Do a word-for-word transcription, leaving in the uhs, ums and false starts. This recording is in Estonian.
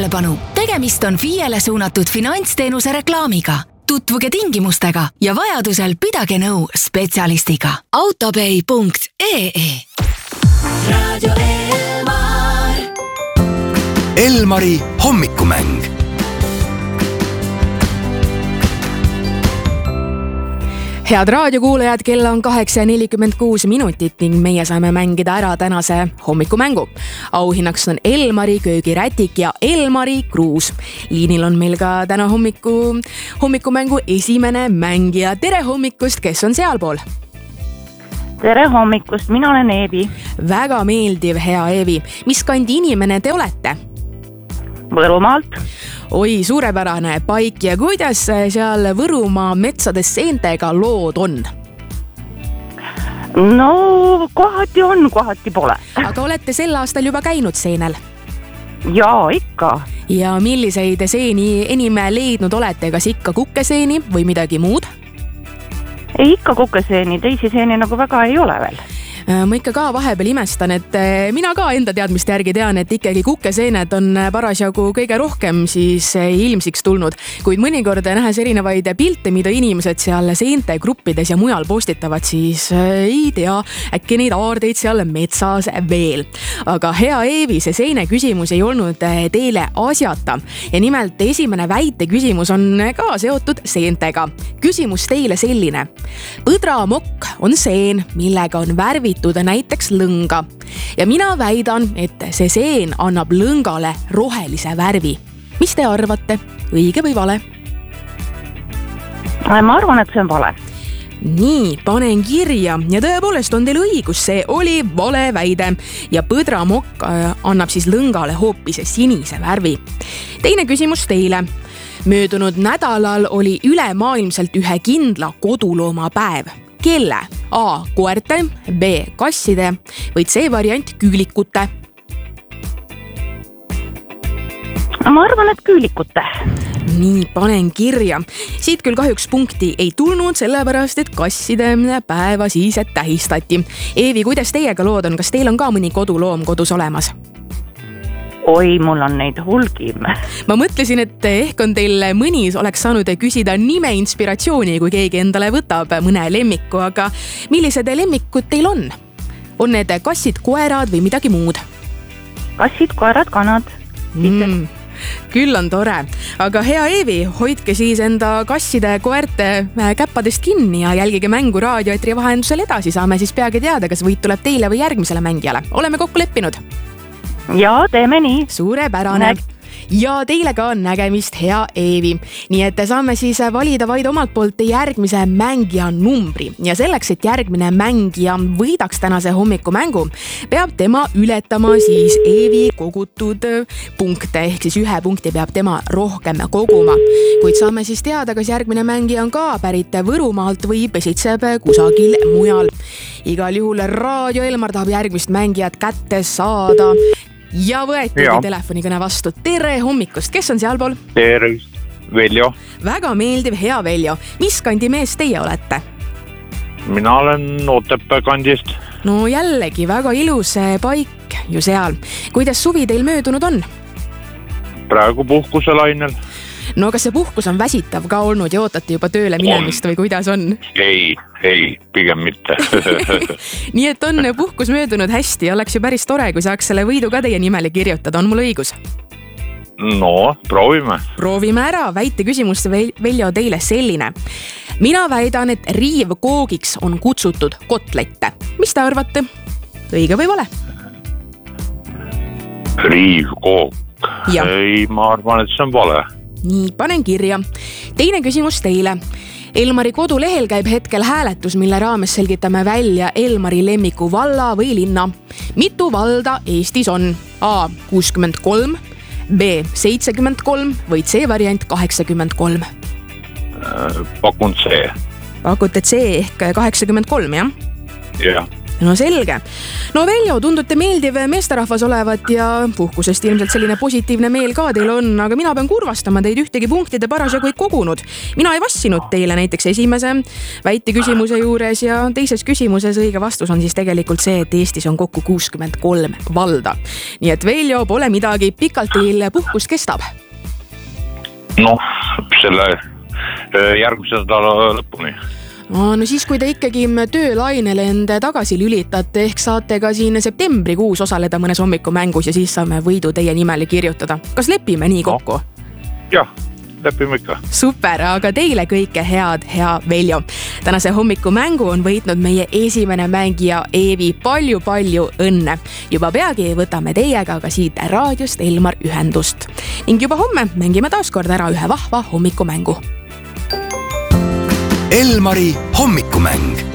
tähelepanu, tegemist on F I E-le suunatud finantsteenuse reklaamiga. Tutvuge tingimustega ja vajadusel pidage nõu spetsialistiga. autopay punkt ee Radio Elmar. Elmari hommikumäng. Head raadiokuulajad, kella on kaheksa nelikümmend kuus minutit ning meie saame mängida ära tänase hommikumängu. Auhinnaks on Elmari köögirätik ja Elmari kruus. Liinil on meil ka täna hommiku, hommikumängu esimene mängija. Tere hommikust, kes on sealpool? Tere hommikust, mina olen Eevi. Väga meeldiv, hea Eevi. Mis kandi inimene te olete? Võrumaalt. Oi, suurepärane paik ja kuidas seal Võrumaa metsades seentega lood on? No, kohati on, kohati pole. Aga olete sel aastal juba käinud seenel? Jaa, ikka. Ja milliseid seeni enim leidnud olete? Kas ikka kukeseeni või midagi muud? Ei, ikka kukeseeni, teisi seeni nagu väga ei ole veel. Ma ikka ka vahepeal imestan, et mina ka enda teadmiste järgi tean, et ikkagi kukeseened on parasjagu kõige rohkem siis ilmsiks tulnud. Kuid mõnikord nähes erinevaid pilte, mida inimesed seal seente gruppides ja mujal postitavad, siis ei tea, äkki neid aardeid seal metsas veel. Aga hea Eevi, see seene küsimus ei olnud teile asjata. Ja nimelt esimene väite küsimus on ka seotud seentega. Küsimus teile selline. Põdramokk on seen, millega on värvitud näiteks lõnga. Ja mina väidan, et see seen annab lõngale rohelise värvi. Mis te arvate? Õige või vale? Ma arvan, et see on vale. Nii, panen kirja ja tõepoolest on teil õigus, see oli vale väide ja põdramokk annab siis lõngale hoopis sinise värvi. Teine küsimus teile. Möödunud nädalal oli ülemaailmselt ühe kindla kodulooma päev. Kelle? A. Koerte, B. Kasside või C. variant küülikute? Ma arvan, et küülikute. Nii, panen kirja. Siit küll kahjuks punkti ei tulnud, sellepärast, et kasside päeva siis tähistati. Eevi, kuidas teiega lood on? Kas teil on ka mõni koduloom kodus olemas? Oi, mul on neid hulgim. Ma mõtlesin, et ehk on teil mõni oleks saanud küsida nime inspiratsiooni, kui keegi endale võtab mõne lemmiku, aga millised lemmikud teil on? On need kassid, koerad või midagi muud? Kassid, koerad, kanad. Mm, küll on tore. Aga hea Eevi, hoidke siis enda kasside, koerte käppadest kinni ja jälgige mängu raadioetri vahendusel edasi. Saame siis peagi teada, kas võit tuleb teile või järgmisele mängijale. Oleme kokku leppinud. Ja, teeme nii. Suurepärane. Näg- ja teile ka on nägemist, hea Eevi. Nii et saame siis valida vaid omalt poolt järgmise mängija numbri. Ja selleks, et järgmine mängija võidaks tänase hommikumängu, peab tema ületama siis Eevi kogutud punkte. Ehk siis ühe punkti peab tema rohkem koguma. Kuid saame siis teada, kas järgmine mängija on ka pärit Võrumaalt või pesitseb kusagil mujal. Igal juhul Raadio Elmar tahab järgmist mängijat kätte saada. Ja võeti telefonikõne vastu. Tere hommikust, kes on sealpool? Tere, Veljo. Väga meeldiv, hea Veljo. Mis kandi mees teie olete? Mina olen Otepää kandist. No jällegi väga ilus paik ju seal. Kuidas suvi teil möödunud on? Praegu puhkuselainel. No kas see puhkus on väsitav ka olnud ja ootate juba tööle minemist või kuidas on? Ei, ei, pigem mitte. Nii et on puhkus möödunud hästi ja oleks ju päris tore, kui saaks selle võidu ka teie nimele kirjutada. On mul õigus? No, proovime. Proovime ära. Väite küsimus Veljo teile selline. Mina väidan, et riivkoogiks on kutsutud kotlette. Mis te arvate? Õige või vale? Riivkook. Ei, ma arvan, et see on vale. Nii, panen kirja. Teine küsimus teile. Elmari kodulehel käib hetkel hääletus, mille raames selgitame välja Elmari lemmiku valla või linna. Mitu valda Eestis on? A. kuuskümmend kolm, B. seitsekümmend kolm või C variant kaheksakümmend kolm? Pakun C. Pakute C ehk kaheksakümmend kolm, jah? Jah. no selge. No Veljo, tundute meeldiv meesterahvas olevat ja puhkusest ilmselt selline positiivne meel ka teil on, aga mina pean kurvastama teid, ühtegi punktide parasjagu ei kogunud. Mina ei vassinud teile näiteks esimese väite küsimuse juures ja teises küsimuses õige vastus on siis tegelikult see, et Eestis on kokku kuuskümmend kolm valda. Nii et Veljo, pole midagi, pikalt teil puhkus kestab? Noh, selle järgmise nädala lõpuni. No, no siis, kui te ikkagi töölainele ende tagasi lülitate, ehk saate ka siin septembrikuus osaleda mõnes hommikumängus ja siis saame võidu teie nimele kirjutada. Kas lepime nii kokku? No, jah, lepime ikka. Super, aga teile kõike head, hea Veljo. Tänase hommikumängu on võitnud meie esimene mängija Eevi. Palju-palju õnne. Juba peagi võtame teiega ka siit raadiost Elmar ühendust. Ning juba homme mängime taas kord ära ühe vahva hommikumängu. Elmari hommikumäng.